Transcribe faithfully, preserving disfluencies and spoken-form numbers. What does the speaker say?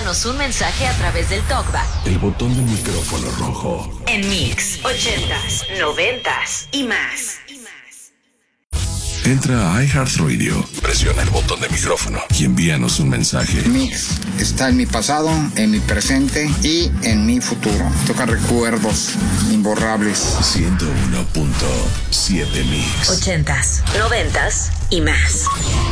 envíanos un mensaje a través del TalkBack. El botón del micrófono rojo. En Mix, ochentas, noventas y más. Entra a iHeartRadio, presiona el botón de micrófono y envíanos un mensaje. Mix está en mi pasado, en mi presente y en mi futuro. Toca recuerdos imborrables. ciento uno punto siete Mix. Ochentas, noventas y más.